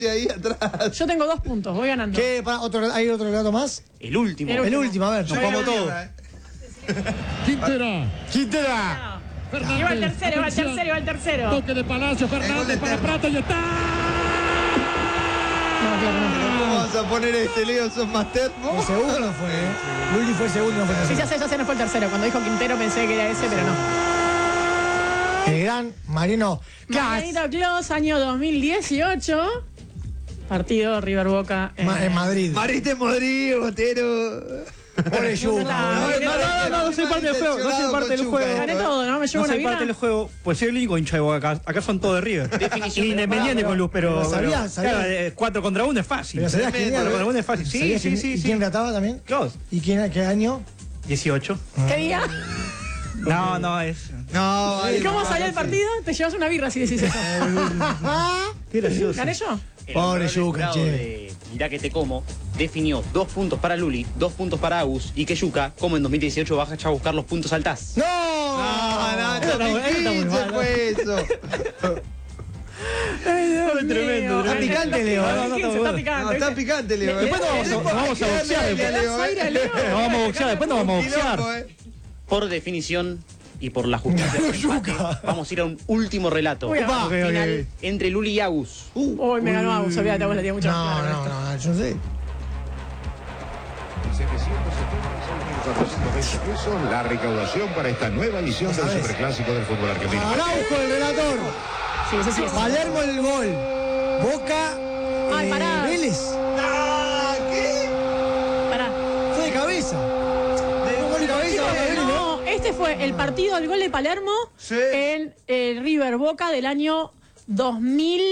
ahí atrás. Yo tengo 2 puntos, voy ganando. ¿Qué? ¿Hay otro relato más? El último. El último, a ver. Yo Nos vamos gané, todos. Quintera. Iba el tercero. Toque de Palacio, Fernández para Prato y está. No, claro, no. ¿Cómo vas a poner Leo? ¿Sos más termo? El segundo no fue, ¿eh? Luli fue el segundo, no fue el Sí, tercero. ya sé, no fue el tercero. Cuando dijo Quintero pensé que era ese, pero no. El gran Mariano Clas. Mariano Clos, año 2018. Partido River Boca En Madrid. Mariste Modrío, Botero. Pobre Yuca. No soy parte del juego. No soy parte del juego. Gané todo, ¿no? Me llevo No una soy parte del birra. juego. Pues soy el único hincha de Boca acá. Acá son todos de River. Definición de Independiente con luz, pero. Pero sabías. Claro, 4 contra 1 es fácil. Pero sabías quién 4 era. contra 1 es fácil. Sí. ¿Y quién trataba también? Close. ¿Y qué año? 18. ¿Qué día? No, es. No, ¿Y cómo salió el partido? Te llevas una birra si decís eso. Qué gracioso. ¿Gané yo? Pobre Yuca, che. de Mirá que te como, definió 2 puntos para Luli, 2 puntos para Agus, y que Yuca, como en 2018 vas a buscar los puntos al TAS. ¡No! No, Eso está muy mal, ¿no? fue eso. Tremendo. Está picante, Leo. Está picante. No, está picante, Leo. Después nos vamos a boxear. Nos vamos a boxear. Después nos vamos a boxear. Por definición y por la justicia del empate, vamos a ir a un último relato. Uy, Opa. Final entre Luli y Agus. Uy, me ganó Agus, olvídate, Agus le tiene mucho más claro. No, yo no sé. 720 pesos la recaudación para esta nueva edición del Superclásico del fútbol argentino. Araujo, el relator. Sí, ese sí es. Palermo, el gol. Boca. Ay, pará. Vélez. Pará. Fue de cabeza. Gol de cabeza. No, este fue el partido del gol de Palermo Sí. en River Boca del año 2000.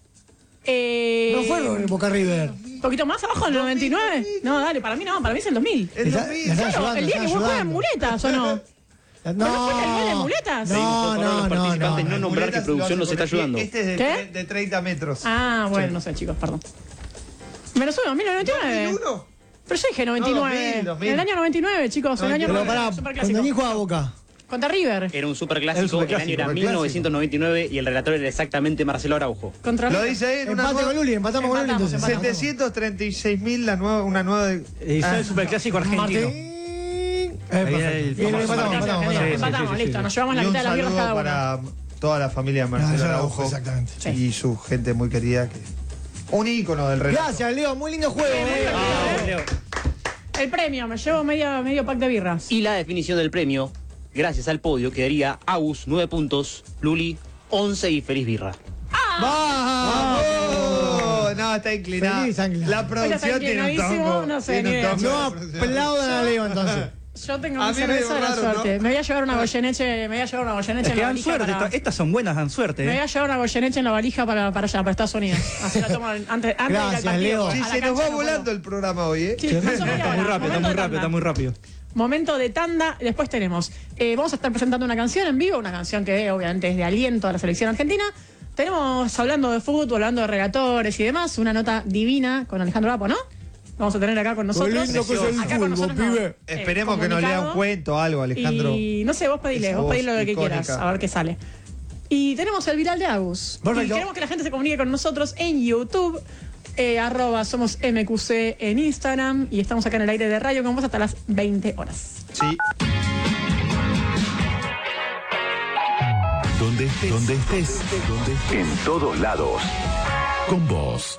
No fue Boca River. ¿Un poquito más abajo del 99? No, dale, para mí no, para mí es el 2000. El 2000. Claro, el día que vos juegas en muletas, ¿o no? ¿No fue el gol de muletas? No, Los participantes no nombrar que producción los está ayudando. Este es ¿Qué? de 30 metros. Ah, bueno, no sé, chicos, perdón. Me lo sube, 2099. ¿2001? Pero yo dije 99. 2000. En el año 99, chicos, el año Pero 99. pará, Superclásico. cuando ni jugaba Boca. Contra River. Era un superclásico, el año era 1999 y el relator era exactamente Marcelo Araujo. Contra Lo River. dice ahí en una Empate con Luli, empatamos con Luli Empatamos, entonces. empatamos. 736.000 una nueva. Edición del Superclásico argentino. Martín. el Bien, famoso empatamos. Sí, sí, Empatamos, sí, listo. sí. Nos llevamos la Y un mitad de las birras saludo cada uno. para toda la familia de Marcelo Marcelo Araujo. exactamente. Sí. Y su gente muy querida. Un ícono del relato. Gracias, Leo. Muy lindo juego. Leo. El premio, me llevo medio pack de birras. Y la definición del premio, gracias al podio, quedaría Agus 9 puntos, Luli 11 y feliz birra. ¡Vamos! No, está inclinado. Feliz, inclinado. La producción tiene un inclinadísimo, toco. no sé, Tiene ni un idea. toco No la producción. aplaudan a Leo entonces. Yo tengo A mi mí me cerveza de dio la raro, suerte. ¿no? Me voy a llevar una Goyeneche, Es en que la dan valija suerte. para... Estas son buenas, dan suerte. Me voy a llevar una Goyeneche en la valija para allá, para Estados Unidos. Así la tomo antes de ir al Gracias, partido. Leo. A Sí, la se nos cancha va no volando puedo. el programa hoy, ¿eh? Sí, más o menos Está muy ahora, rápido, está muy rápido. Momento de tanda. Después tenemos, vamos a estar presentando una canción en vivo, una canción que obviamente es de aliento a la selección argentina. Tenemos, hablando de fútbol, hablando de relatores y demás, una nota divina con Alejandro Lapo, ¿no? Vamos a tener acá con nosotros. Qué lindo que es el Acá con fútbol, nosotros pibe. Esperemos que nos lea un cuento o algo, Alejandro. Y no sé, vos pedile Esa lo voz que icónica. quieras, a ver qué sale. Y tenemos el viral de Agus. Perfecto. Y queremos que la gente se comunique con nosotros en YouTube, @somos MQC en Instagram. Y estamos acá en el aire de radio con vos hasta las 20 horas. Sí. Donde estés, en todos lados. Con vos.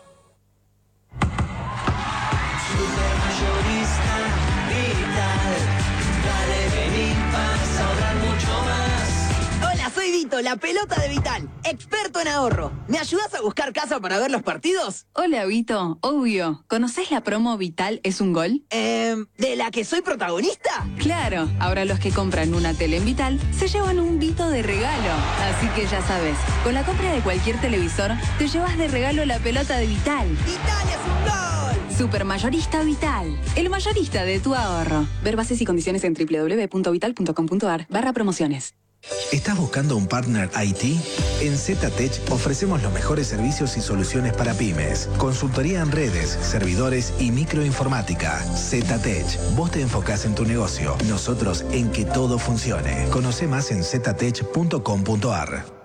Hola, soy Vito, la pelota de Vital, experto en ahorro. ¿Me ayudas a buscar casa para ver los partidos? Hola, Vito. Obvio. ¿Conoces la promo Vital es un gol? ¿De la que soy protagonista? Claro. Ahora los que compran una tele en Vital se llevan un Vito de regalo. Así que ya sabes, con la compra de cualquier televisor, te llevas de regalo la pelota de Vital. ¡Vital es un gol! Supermayorista Vital. El mayorista de tu ahorro. Ver bases y condiciones en www.vital.com.ar/promociones. ¿Estás buscando un partner IT? En ZTech ofrecemos los mejores servicios y soluciones para pymes. Consultoría en redes, servidores y microinformática. ZTech. Vos te enfocás en tu negocio, nosotros en que todo funcione. Conoce más en ztech.com.ar.